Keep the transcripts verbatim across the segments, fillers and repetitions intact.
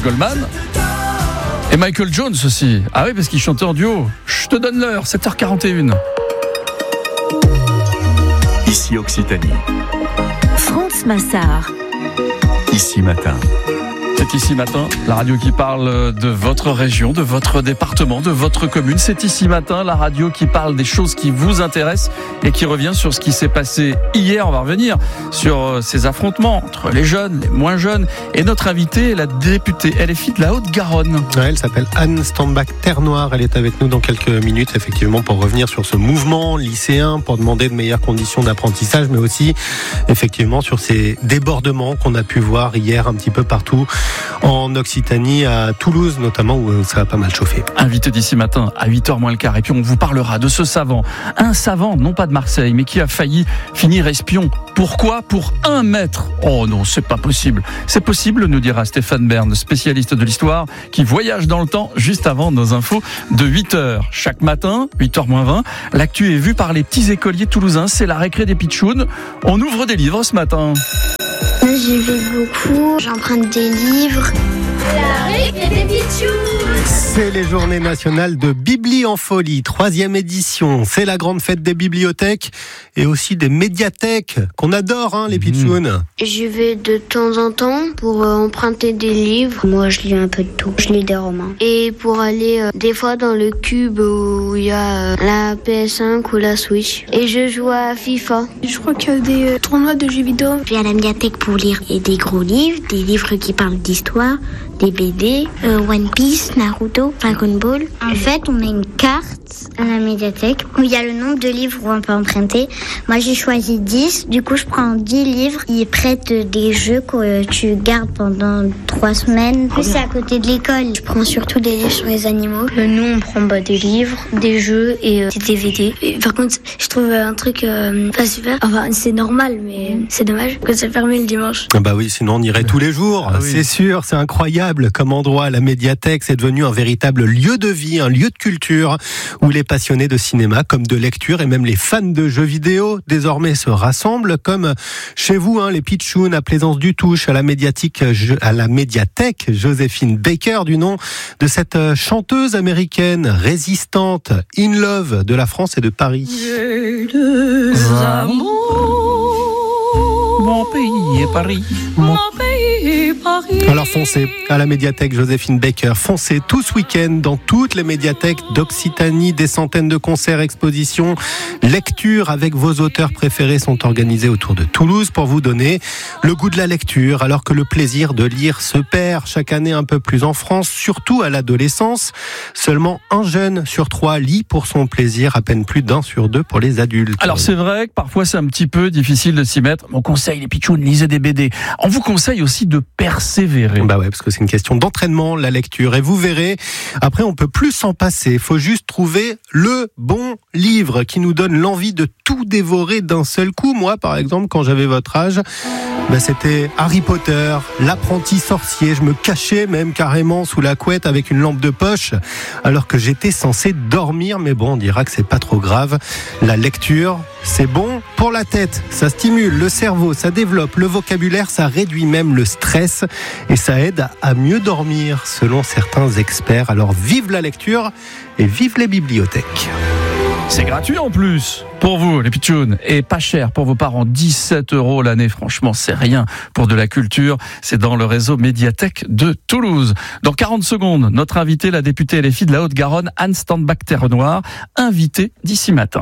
Goldman. Et Michael Jones aussi. Ah oui, parce qu'ils chantaient en duo. Je te donne l'heure, sept heures quarante et une. Ici Occitanie. France Massard. Ici Matin. C'est Ici Matin, la radio qui parle de votre région, de votre département, de votre commune. C'est Ici Matin, la radio qui parle des choses qui vous intéressent et qui revient sur ce qui s'est passé hier. On va revenir sur ces affrontements entre les jeunes, les moins jeunes. Et notre invitée est la députée L F I de la Haute-Garonne. Ouais, elle s'appelle Anne Standbach-Ternoir. Elle est avec nous dans quelques minutes, effectivement, pour revenir sur ce mouvement lycéen, pour demander de meilleures conditions d'apprentissage, mais aussi, effectivement, sur ces débordements qu'on a pu voir hier un petit peu partout en Occitanie, à Toulouse notamment, où ça a pas mal chauffé. Invité d'Ici Matin à huit heures moins le quart. Et puis on vous parlera de ce savant. Un savant, non pas de Marseille, mais qui a failli finir espion. Pourquoi ? Pour un mètre. Oh non, c'est pas possible. C'est possible, nous dira Stéphane Bern, spécialiste de l'histoire, qui voyage dans le temps juste avant nos infos de huit heures. Chaque matin, huit heures moins vingt, l'actu est vue par les petits écoliers toulousains. C'est la récré des pitchouns. On ouvre des livres ce matin. J'y vais beaucoup, j'emprunte des livres. La récré des pitchouns. C'est les journées nationales de Bibli en folie, troisième édition. C'est la grande fête des bibliothèques et aussi des médiathèques qu'on adore, hein, les pitchouns. J'y vais de temps en temps pour euh, emprunter des livres. Moi, je lis un peu de tout. Je lis des romans. Et pour aller euh, des fois dans le cube où il y a euh, la P S cinq ou la Switch. Et je joue à FIFA. Je crois qu'il y a des euh, tournois de jeux vidéo. Je vais à la médiathèque pour lire et des gros livres, des livres qui parlent d'histoire, des B D, euh, One Piece, Naruto, Dragon Ball. En fait, on a une carte à la médiathèque où il y a le nombre de livres où on peut emprunter. Moi, j'ai choisi dix. Du coup, je prends dix livres. Ils prêtent des jeux que tu gardes pendant trois semaines. Plus, c'est à côté de l'école. Je prends surtout des livres sur les animaux. Euh, nous, on prend bah, des livres, des jeux et euh, des D V D. Et, par contre, je trouve un truc euh, pas super. Enfin, c'est normal, mais c'est dommage que c'est fermé le dimanche. Bah oui, sinon on irait tous les jours. Ah oui. C'est sûr, c'est incroyable comme endroit. La médiathèque, c'est devenu un véritable lieu de vie, un lieu de culture où les passionnés de cinéma, comme de lecture et même les fans de jeux vidéo désormais se rassemblent, comme chez vous, hein, les pitchouns à Plaisance du Touche, à la médiathèque, à la médiathèque Joséphine Baker, du nom de cette chanteuse américaine résistante, in love de la France et de Paris. J'ai deux amours, mon pays est Paris, mon pays est Paris. Alors foncez à la médiathèque Joséphine Baker, foncez tout ce week-end dans toutes les médiathèques d'Occitanie. Des centaines de concerts, expositions, lectures avec vos auteurs préférés sont organisés autour de Toulouse pour vous donner le goût de la lecture, alors que le plaisir de lire se perd chaque année un peu plus en France, surtout à l'adolescence. Seulement un jeune sur trois lit pour son plaisir, à peine plus d'un sur deux pour les adultes. Alors c'est vrai que parfois c'est un petit peu difficile de s'y mettre. On conseille les pitchouns, lisez des B D. On vous conseille aussi de persévérer. Bah ouais, parce que c'est une question d'entraînement, la lecture. Et vous verrez, après on peut plus s'en passer. Il faut juste trouver le bon livre qui nous donne l'envie de tout dévorer d'un seul coup. Moi, par exemple, quand j'avais votre âge, bah c'était Harry Potter, l'apprenti sorcier. Je me cachais même carrément sous la couette avec une lampe de poche, alors que j'étais censé dormir. Mais bon, on dira que c'est pas trop grave. La lecture, c'est bon pour la tête. Ça stimule le cerveau, ça développe le vocabulaire, ça réduit même le stress et ça aide à mieux dormir, selon certains experts. Alors vive la lecture et vive les bibliothèques. C'est gratuit en plus pour vous, les pitchouns, et pas cher pour vos parents. dix-sept euros l'année, franchement, c'est rien pour de la culture. C'est dans le réseau médiathèque de Toulouse. Dans quarante secondes, notre invitée, la députée L F I de la Haute-Garonne, Anne Standbach-Ternoir, invitée d'Ici Matin.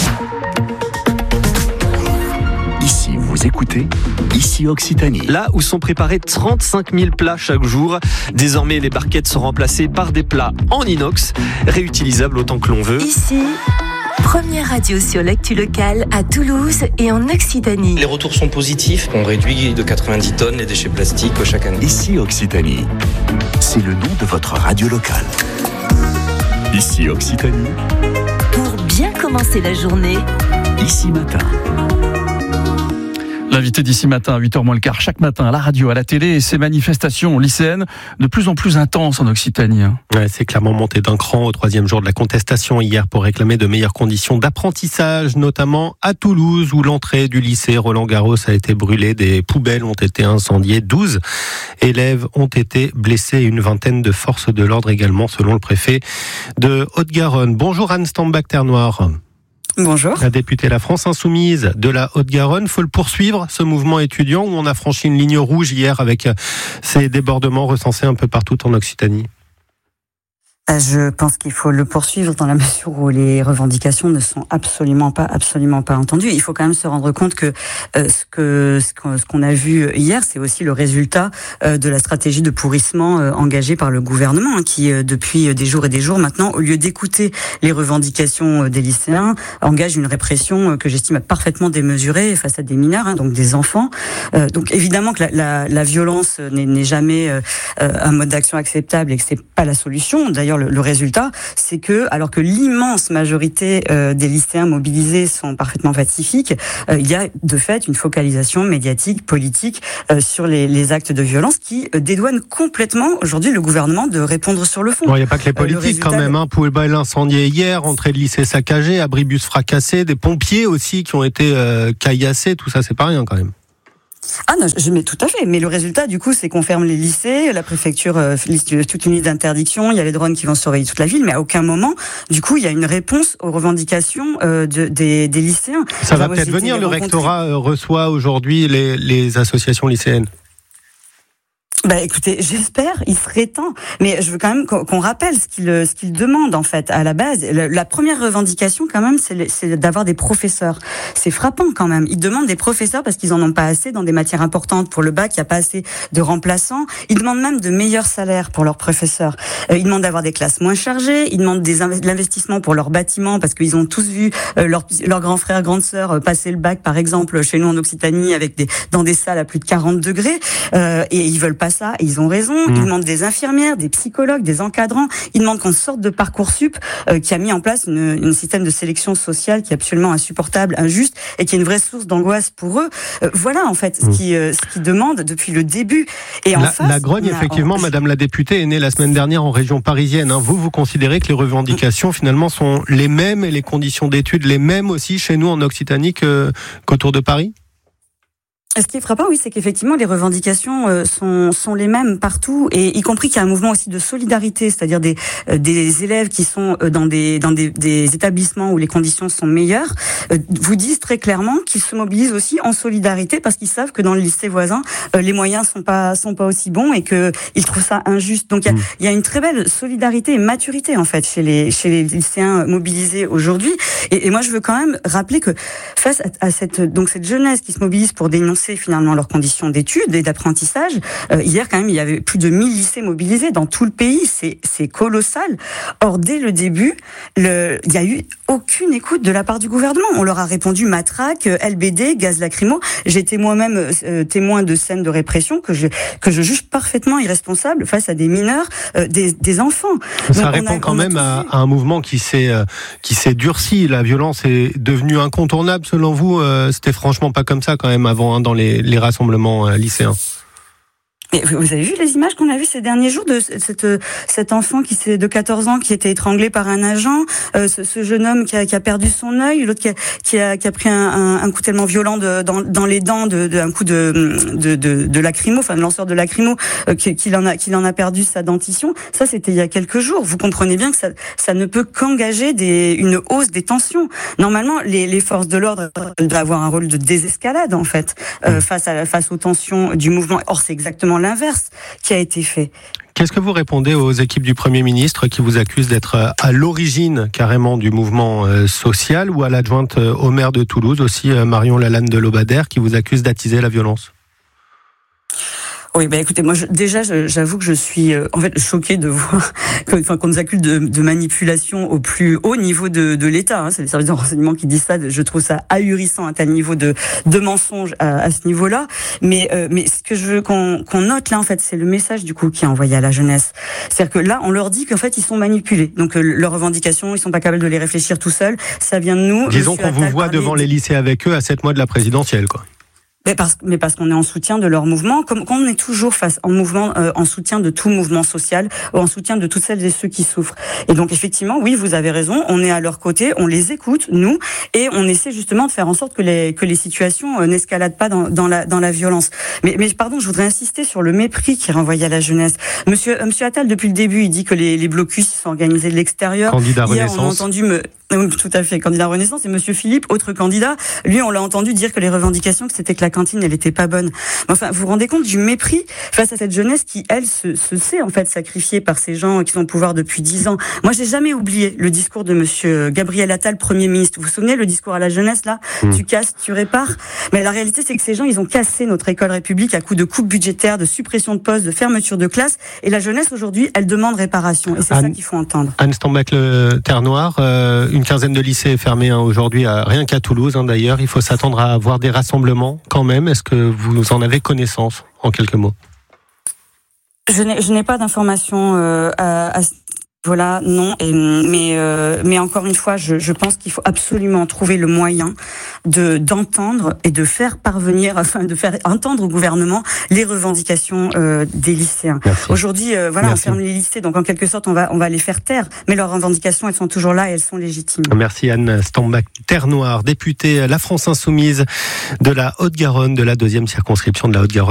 Ici, vous écoutez Ici Occitanie. Là où sont préparés trente-cinq mille plats chaque jour, désormais les barquettes sont remplacées par des plats en inox, réutilisables autant que l'on veut. Ici, première radio sur l'actu locale à Toulouse et en Occitanie. Les retours sont positifs. On réduit de quatre-vingt-dix tonnes les déchets plastiques chaque année. Ici Occitanie, c'est le nom de votre radio locale. Ici Occitanie. Pour bien commencer la journée, Ici Matin. L'invité d'ici matin à huit heures moins le quart, chaque matin à la radio, à la télé, et ces manifestations lycéennes de plus en plus intenses en Occitanie. Ouais, c'est clairement monté d'un cran au troisième jour de la contestation hier pour réclamer de meilleures conditions d'apprentissage, notamment à Toulouse où l'entrée du lycée Roland-Garros a été brûlée, des poubelles ont été incendiées, douze élèves ont été blessés et une vingtaine de forces de l'ordre également selon le préfet de Haute-Garonne. Bonjour Anne Stambach-Ternoir. Bonjour. La députée La France Insoumise de la Haute-Garonne. Faut le poursuivre, ce mouvement étudiant où on a franchi une ligne rouge hier avec ces débordements recensés un peu partout en Occitanie. Je pense qu'il faut le poursuivre dans la mesure où les revendications ne sont absolument pas, absolument pas entendues. Il faut quand même se rendre compte que euh, ce que ce qu'on a vu hier, c'est aussi le résultat euh, de la stratégie de pourrissement euh, engagée par le gouvernement, hein, qui euh, depuis des jours et des jours maintenant, au lieu d'écouter les revendications des lycéens, engage une répression euh, que j'estime parfaitement démesurée face à des mineurs, hein, donc des enfants. Euh, donc évidemment que la, la, la violence n'est, n'est jamais euh, un mode d'action acceptable et que c'est pas la solution. D'ailleurs, Le, le résultat, c'est que, alors que l'immense majorité euh, des lycéens mobilisés sont parfaitement pacifiques, euh, il y a de fait une focalisation médiatique, politique euh, sur les, les actes de violence qui euh, dédouanent complètement aujourd'hui le gouvernement de répondre sur le fond. Bon, il n'y a pas que les politiques euh, résultat, quand même. Hein. Poubelle incendiée hier, entrée de lycée saccagée, abribus fracassé, des pompiers aussi qui ont été euh, caillassés. Tout ça, c'est pas rien quand même. Ah non, je mets tout à fait. Mais le résultat, du coup, c'est qu'on ferme les lycées, la préfecture euh, liste toute une liste d'interdictions, il y a les drones qui vont surveiller toute la ville, mais à aucun moment, du coup, il y a une réponse aux revendications euh, de, des, des lycéens. Ça va peut-être venir, le rectorat euh, reçoit aujourd'hui les, les associations lycéennes. Bah écoutez, j'espère, il serait temps. Mais je veux quand même qu'on rappelle ce qu'il ce qu'il demande en fait à la base. La première revendication quand même, c'est, c'est d'avoir des professeurs. C'est frappant quand même. Ils demandent des professeurs parce qu'ils en ont pas assez dans des matières importantes. Pour le bac, il y a pas assez de remplaçants. Ils demandent même de meilleurs salaires pour leurs professeurs. Euh, ils demandent d'avoir des classes moins chargées. Ils demandent des inv- de l'investissement pour leurs bâtiments parce qu'ils ont tous vu euh, leurs leurs grands frères, grandes sœurs euh, passer le bac, par exemple, chez nous en Occitanie, avec des dans des salles à plus de quarante degrés. Euh, et ils veulent pas ça, et ils ont raison. Mmh. Ils demandent des infirmières, des psychologues, des encadrants. Ils demandent qu'on sorte de Parcoursup, euh, qui a mis en place une, une système de sélection sociale qui est absolument insupportable, injuste, et qui est une vraie source d'angoisse pour eux. Euh, voilà en fait ce mmh. qui euh, ce qu'ils demandent depuis le début. Et en la, face, la grogne, a, effectivement, en... Madame la députée, est née la semaine dernière en région parisienne. Hein. Vous, vous considérez que les revendications mmh. finalement sont les mêmes et les conditions d'études les mêmes aussi chez nous en Occitanie que, qu'autour de Paris ? Ce qui est frappant, oui, c'est qu'effectivement les revendications euh, sont sont les mêmes partout, et y compris qu'il y a un mouvement aussi de solidarité, c'est-à-dire des euh, des élèves qui sont euh, dans des dans des, des établissements où les conditions sont meilleures, euh, vous disent très clairement qu'ils se mobilisent aussi en solidarité parce qu'ils savent que dans le lycée voisin euh, les moyens sont pas sont pas aussi bons et que ils trouvent ça injuste. Donc il y a, mmh. y a une très belle solidarité et maturité en fait chez les chez les lycéens mobilisés aujourd'hui. Et, et moi je veux quand même rappeler que face à, à cette donc cette jeunesse qui se mobilise pour dénoncer finalement leurs conditions d'études et d'apprentissage. Euh, hier, quand même, il y avait plus de mille lycées mobilisés dans tout le pays. C'est, c'est colossal. Or, dès le début, le, il n'y a eu aucune écoute de la part du gouvernement. On leur a répondu matraque, L B D, gaz lacrymo. J'étais moi-même euh, témoin de scènes de répression que je que je juge parfaitement irresponsables face à des mineurs, euh, des, des enfants. Ça Donc, répond a, quand même à, à un mouvement qui s'est euh, qui s'est durci. La violence est devenue incontournable. Selon vous, euh, c'était franchement pas comme ça quand même avant, hein, dans les, les rassemblements euh, lycéens. Mais vous avez vu les images qu'on a vues ces derniers jours de cette, cet enfant qui c'est de quatorze ans qui était étranglé par un agent, euh, ce, ce jeune homme qui a, qui a perdu son œil, l'autre qui a, qui a, qui a pris un, un, un coup tellement violent de, dans, dans les dents, de, de un coup de, de, de, de lacrymo, enfin de lanceur de lacrymo, euh, qu'il en a, qu'il en a perdu sa dentition. Ça, c'était il y a quelques jours. Vous comprenez bien que ça, ça ne peut qu'engager des, une hausse des tensions. Normalement, les, les forces de l'ordre doivent avoir un rôle de désescalade en fait euh, face à face aux tensions du mouvement. Or, c'est exactement l'inverse qui a été fait. Qu'est-ce que vous répondez aux équipes du Premier ministre qui vous accusent d'être à l'origine carrément du mouvement social, ou à l'adjointe au maire de Toulouse aussi, Marion Lalanne de Lobadère, qui vous accuse d'attiser la violence ? Oui, bah écoutez, moi je, déjà je, j'avoue que je suis euh, en fait choquée de voir qu'on, enfin, qu'on nous accuse de, de manipulation au plus haut niveau de, de l'État. Hein. C'est les services de renseignement qui disent ça. Je trouve ça ahurissant, un tel niveau de, de mensonge à, à ce niveau-là. Mais, euh, mais ce que je veux qu'on, qu'on note là, en fait, c'est le message du coup qui est envoyé à la jeunesse. C'est-à-dire que là, on leur dit qu'en fait, ils sont manipulés. Donc euh, leurs revendications, ils sont pas capables de les réfléchir tout seuls. Ça vient de nous. Disons qu'on vous voit devant les lycées avec eux à sept mois de la présidentielle, quoi. Mais parce, mais parce qu'on est en soutien de leur mouvement, comme qu'on est toujours face en mouvement, euh, en soutien de tout mouvement social, ou en soutien de toutes celles et ceux qui souffrent. Et donc effectivement, oui, vous avez raison, on est à leur côté, on les écoute, nous, et on essaie justement de faire en sorte que les que les situations euh, n'escaladent pas dans, dans la dans la violence. Mais mais pardon, je voudrais insister sur le mépris qui est renvoyé à la jeunesse. Monsieur euh, Monsieur Attal, depuis le début, il dit que les les blocus sont organisés de l'extérieur. Candidat Hier, Renaissance. on a entendu me Oui, tout à fait, candidat Renaissance. Et Monsieur Philippe, autre candidat, lui, on l'a entendu dire que les revendications, que c'était que la cantine, elle était pas bonne. Mais enfin, vous vous rendez compte du mépris face à cette jeunesse qui, elle, se, se sait en fait sacrifiée par ces gens qui sont au pouvoir depuis dix ans. Moi, j'ai jamais oublié le discours de Monsieur Gabriel Attal, Premier ministre. Vous vous souvenez le discours à la jeunesse là mmh. Tu casses, tu répares. Mais la réalité, c'est que ces gens, ils ont cassé notre école république à coups de coupes budgétaires, de suppression de postes, de fermeture de classes. Et la jeunesse aujourd'hui, elle demande réparation. Et c'est Anne, ça qu'il faut entendre. Anne Stambach, le Terre Noire, euh, une quinzaine de lycées fermés hein, aujourd'hui, à, rien qu'à Toulouse hein, d'ailleurs. Il faut s'attendre à avoir des rassemblements quand même. Est-ce que vous en avez connaissance en quelques mots? Je n'ai, je n'ai pas d'informations euh, à, à voilà, non. Et, mais, euh, mais encore une fois, je, je pense qu'il faut absolument trouver le moyen de d'entendre et de faire parvenir, enfin de faire entendre au gouvernement les revendications euh, des lycéens. Merci. Aujourd'hui, euh, voilà, Merci. on ferme les lycées, donc en quelque sorte, on va on va les faire taire. Mais leurs revendications, elles sont toujours là et elles sont légitimes. Merci Anne Stambach, Terre Noire, députée La France Insoumise de la Haute-Garonne, de la deuxième circonscription de la Haute-Garonne.